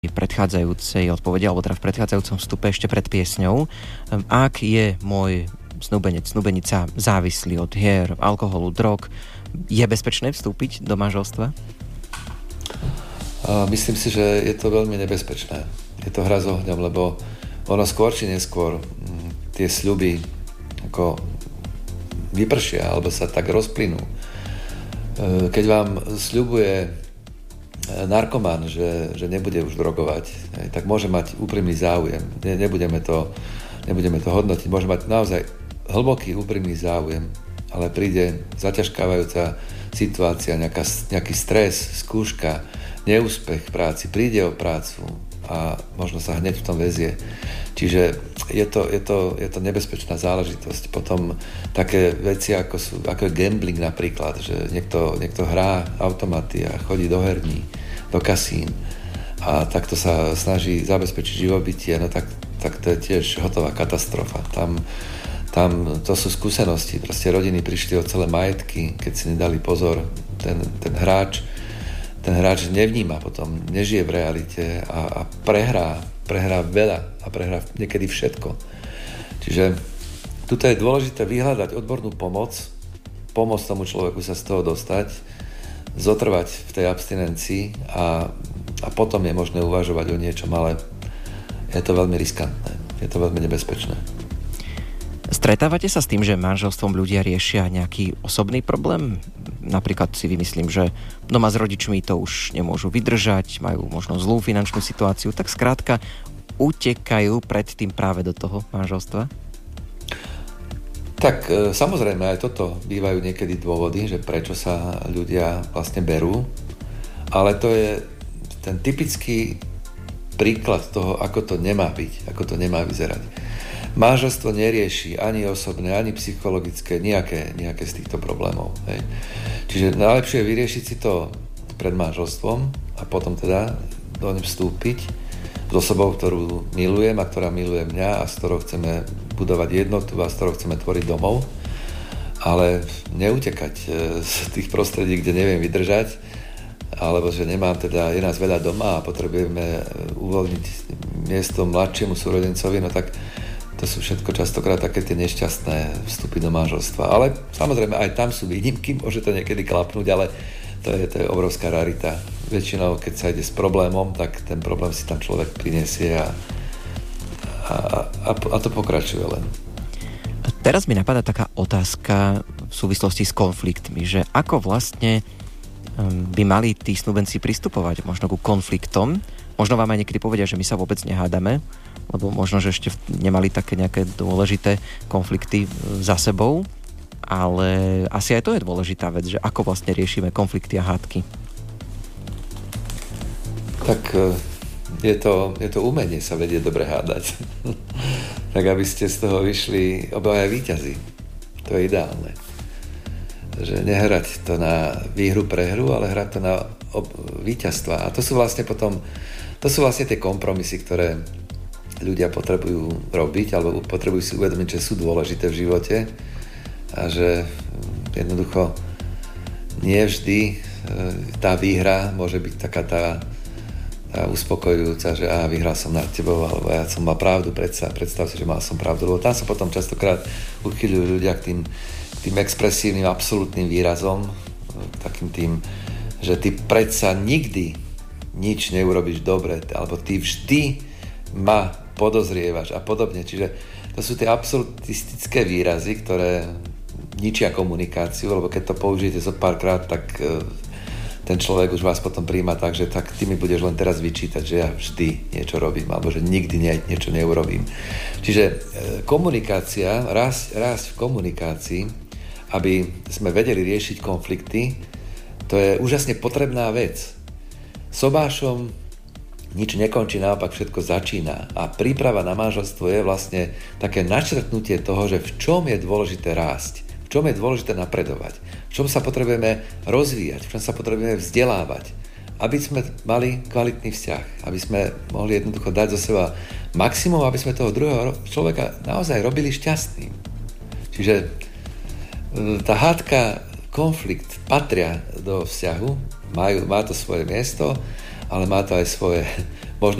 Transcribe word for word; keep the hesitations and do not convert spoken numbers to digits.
predchádzajúcej odpovede, alebo teda v predchádzajúcom vstupe ešte pred piesňou. Ak je môj snúbenec, snúbenica závislý od hier, alkoholu, drog, je bezpečné vstúpiť do manželstva? Myslím si, že je to veľmi nebezpečné. Je to hra s ohňom, lebo ono skôr či neskôr tie sľuby ako vypršia, alebo sa tak rozplynú. Keď vám sľubuje narkoman, že, že nebude už drogovať, tak môže mať úprimný záujem. Ne, nebudeme, to, nebudeme to hodnotiť. Môže mať naozaj hlboký úprimný záujem, ale príde zaťažkávajúca situácia, nejaká, nejaký stres, skúška, neúspech v práci, príde o prácu a možno sa hneď v tom väzie. Čiže je to, je to, je to nebezpečná záležitosť. Potom také veci, ako, sú, ako je gambling napríklad, že niekto, niekto hrá automaty a chodí do herní, do kasín a takto sa snaží zabezpečiť živobytie, no tak, tak to je tiež hotová katastrofa. Tam, tam to sú skúsenosti. Proste rodiny prišli o celé majetky, keď si nedali pozor. Ten, ten hráč ten hráč nevníma potom, nežije v realite a, a prehrá, prehrá veľa a prehrá niekedy všetko. Čiže tuto je dôležité vyhľadať odbornú pomoc, pomôcť tomu človeku sa z toho dostať, zotrvať v tej abstinencii a, a potom je možné uvažovať o niečom, ale je to veľmi riskantné, je to veľmi nebezpečné. Stretávate sa s tým, že manželstvom ľudia riešia nejaký osobný problém? Napríklad si vymyslím, že doma s rodičmi to už nemôžu vydržať, majú možno zlú finančnú situáciu, tak skrátka utekajú predtým práve do toho manželstva? Tak samozrejme, aj toto bývajú niekedy dôvody, že prečo sa ľudia vlastne berú, ale to je ten typický príklad toho, ako to nemá byť, ako to nemá vyzerať. Manželstvo nerieši ani osobné, ani psychologické, nejaké, nejaké z týchto problémov. Hej. Čiže najlepšie je vyriešiť si to pred manželstvom a potom teda do ňom vstúpiť s osobou, ktorú milujem a ktorá miluje mňa a s ktorou chceme budovať jednotu a s ktorou chceme tvoriť domov. Ale neutekať z tých prostredí, kde neviem vydržať, alebo že nemám teda, je nás veľa doma a potrebujeme uvoľniť miesto mladšiemu súrodencovi, no tak to sú všetko častokrát také tie nešťastné vstupy do manželstva. Ale samozrejme aj tam sú výnimky, môže to niekedy klapnúť, ale to je, to je obrovská rarita. Väčšinou, keď sa ide s problémom, tak ten problém si tam človek prinesie a, a, a, a to pokračuje len. Teraz mi napadá taká otázka v súvislosti s konfliktmi, že ako vlastne by mali tí snúbenci pristupovať možno ku konfliktom. Možno vám aj niekedy povedia, že my sa vôbec nehádame, lebo možno, že ešte nemali také nejaké dôležité konflikty za sebou, ale asi aj to je dôležitá vec, že ako vlastne riešime konflikty a hádky. Tak je to, je to umenie sa vedieť dobre hádať. Tak aby ste z toho vyšli obaja víťazi. To je ideálne. Že nehrať to na výhru, prehru, ale hrať to na ob- víťazstva. A to sú vlastne potom, to sú vlastne tie kompromisy, ktoré ľudia potrebujú robiť, alebo potrebujú si uvedomiť, že sú dôležité v živote a že jednoducho nie vždy tá výhra môže byť taká tá, tá uspokojujúca, že á, vyhral som nad tebou, alebo ja som mal pravdu, predsa, predstav si, že mal som pravdu, lebo tam sa potom častokrát uchyľujú ľudia k tým, k tým expresívnym, absolútnym výrazom, k takým tým, že ty predsa nikdy nič neurobíš dobre, alebo ty vždy ma podozrievaš a podobne. Čiže to sú tie absolutistické výrazy, ktoré ničia komunikáciu, lebo keď to použijete zo párkrát, tak ten človek už vás potom príjma tak, že tak ty mi budeš len teraz vyčítať, že ja vždy niečo robím, alebo že nikdy nie, niečo neurobím. Čiže komunikácia, rásť, rásť v komunikácii, aby sme vedeli riešiť konflikty, to je úžasne potrebná vec. Sobášom nič nekončí, naopak všetko začína. A príprava na manželstvo je vlastne také načrtnutie toho, že v čom je dôležité rásť, v čom je dôležité napredovať, v čom sa potrebujeme rozvíjať, v čom sa potrebujeme vzdelávať, aby sme mali kvalitný vzťah, aby sme mohli jednoducho dať zo seba maximum, aby sme toho druhého človeka naozaj robili šťastným. Čiže tá hádka, konflikt patria do vzťahu, majú, má to svoje miesto, ale má to aj svoje